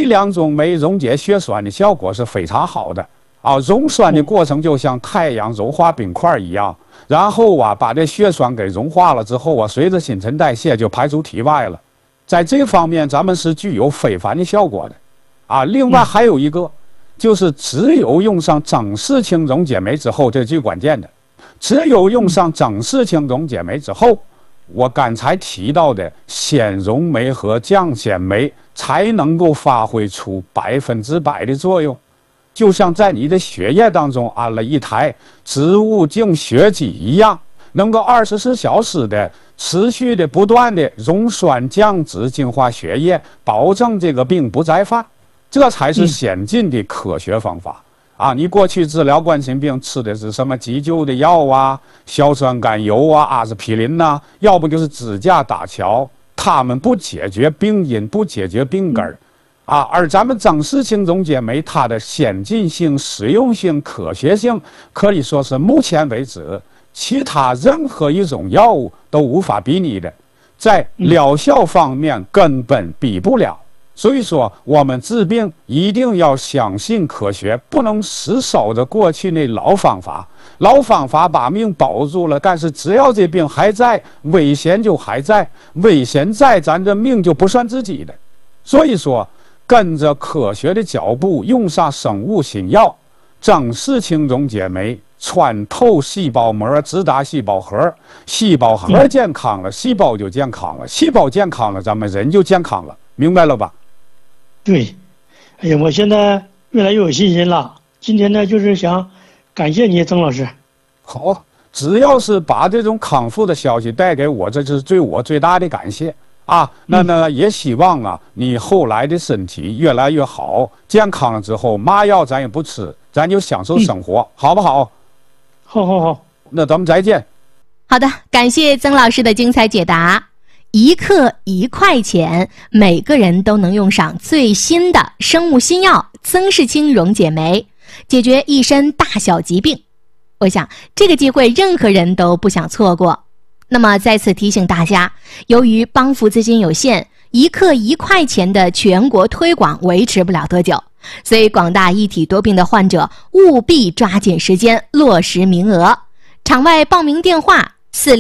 两种酶溶解血栓的效果是非常好的啊。溶栓的过程就像太阳融化冰块一样，然后啊，把这血栓给融化了之后啊，随着新陈代谢就排出体外了。在这方面，咱们是具有非凡的效果的啊。另外还有一个，就是只有用上整式氢溶解酶之后，这是最关键的。只有用上整式氢溶解酶之后，我刚才提到的纤溶酶和降纤酶才能够发挥出100%的作用，就像在你的血液当中安了一台植物净血机一样，能够24小时的持续的不断的溶栓降脂净化血液，保证这个病不再犯。这才是先进的科学方法啊！你过去治疗冠心病吃的是什么急救的药啊、硝酸甘油啊、阿司匹林呐，要不就是支架搭桥，它们不解决病因，不解决病根儿啊。而咱们整式氢溶解酶，它的先进性、实用性、科学性，可以说是目前为止其他任何一种药物都无法比拟的，在疗效方面根本比不了。所以说，我们治病一定要相信科学，不能死守着过去那老方法。老方法把命保住了，但是只要这病还在，危险就还在，危险在，咱这命就不算自己的。所以说，跟着科学的脚步，用上生物新药，整式氢溶解酶穿透细胞膜，直达细胞核，细胞核健康了，细胞就健康了，细胞健康了，咱们人就健康了，明白了吧？ 对，哎呀，我现在越来越有信心了。今天呢，就是想感谢你，曾老师。 好，只要是把这种康复的消息带给我，这就是对我最大的感谢啊。那也希望啊，你后来的身体越来越好，健康了之后，嘛药咱也不吃，咱就享受生活，好不好？ 好， 那咱们再见。 好的，感谢曾老师的精彩解答。1克1块钱，每个人都能用上最新的生物新药曾氏氢溶解酶，解决一身大小疾病。我想这个机会任何人都不想错过。那么再次提醒大家，由于帮扶资金有限，1克1块钱的全国推广维持不了多久，所以广大一体多病的患者务必抓紧时间落实名额。场外报名电话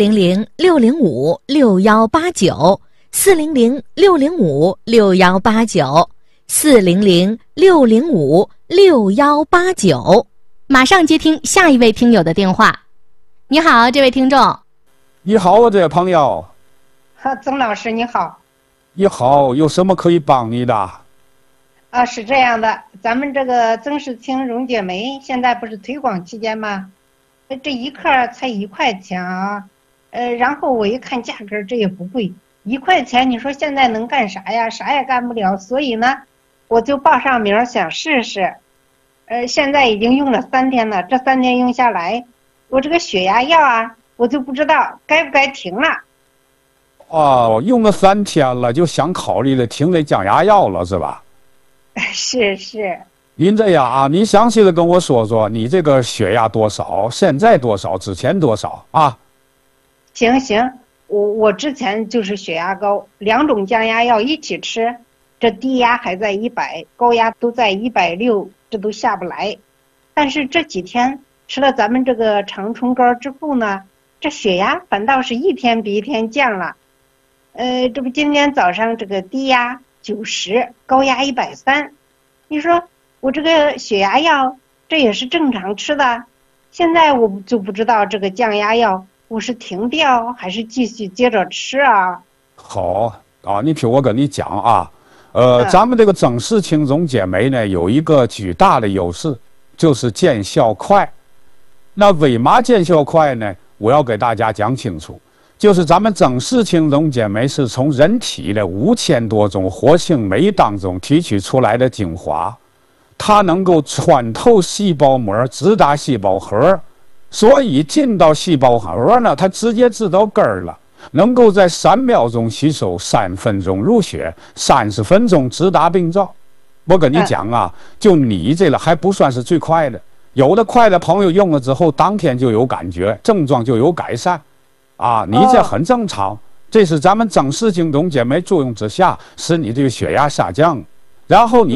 400-605-6189 400-605-6189 400-605-6189。马上接听下一位听友的电话。你好，这位听众。 你好，这位朋友。 曾老师你好。 你好，有什么可以帮你的？ 是这样的，咱们这个曾氏氢溶解酶现在不是推广期间吗？这1克才1块钱啊，然后我一看价格，这也不贵，1块钱，你说现在能干啥呀？啥也干不了，所以呢，我就报上名想试试。现在已经用了3天了，这3天用下来，我这个血压药啊，我就不知道该不该停了。 哦，用了3天了，就想考虑了停这降压药了，是吧？ 是。 您这样啊，你详细的跟我说说，你这个血压多少？现在多少？之前多少啊？ 行，我之前就是血压高，2种降压药一起吃，这低压还在100，高压都在160，这都下不来。但是这几天吃了咱们这个长春膏之后呢，这血压反倒是一天比一天降了。这不今天早上这个低压90，高压130，你说我这个血压药这也是正常吃的，现在我就不知道这个降压药我是停掉还是继续接着吃啊？ 好啊，你听我跟你讲啊，咱们这个整式氢溶解酶呢，有一个巨大的优势，就是见效快。那为嘛见效快呢？我要给大家讲清楚，就是咱们整式氢溶解酶是从人体的5000多种活性酶当中提取出来的精华，它能够穿透细胞膜，直达细胞核，所以进到细胞核呢，它直接治到根儿了，能够在3秒钟吸收，3分钟入血，30分钟直达病灶。我跟你讲啊，就你这个还不算是最快的，有的快的朋友用了之后，当天就有感觉，症状就有改善，啊，你这很正常。这是咱们整式氢溶解酶作用之下，使你这个血压下降，然后你